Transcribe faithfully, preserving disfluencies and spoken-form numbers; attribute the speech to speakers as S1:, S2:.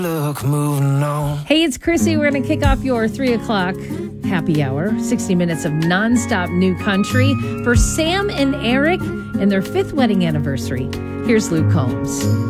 S1: Look, moving on.
S2: Hey, it's Chrissy. We're going to kick off your three o'clock happy hour, sixty minutes of nonstop new country for Sam and Eric and their fifth wedding anniversary. Here's Luke Combs.